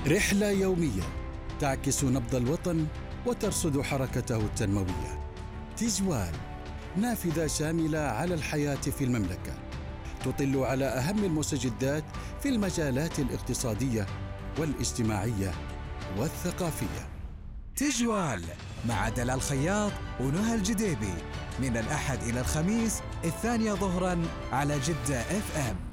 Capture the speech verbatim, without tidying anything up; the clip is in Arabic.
رحلة يومية تعكس نبض الوطن وترصد حركته التنموية. تجوال، نافذة شاملة على الحياة في المملكة، تطل على أهم المستجدات في المجالات الاقتصادية والاجتماعية والثقافية. تجوال مع دلال خياط ونهى الجديبي من الأحد إلى الخميس الثانية ظهراً على جدة إف إم.